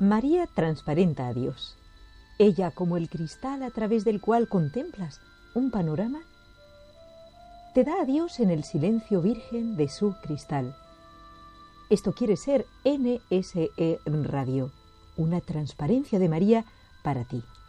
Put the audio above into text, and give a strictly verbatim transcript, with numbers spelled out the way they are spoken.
María transparenta a Dios. Ella como el cristal a través del cual contemplas un panorama, te da a Dios en el silencio virgen de su cristal. Esto quiere ser N S E Radio, una transparencia de María para ti.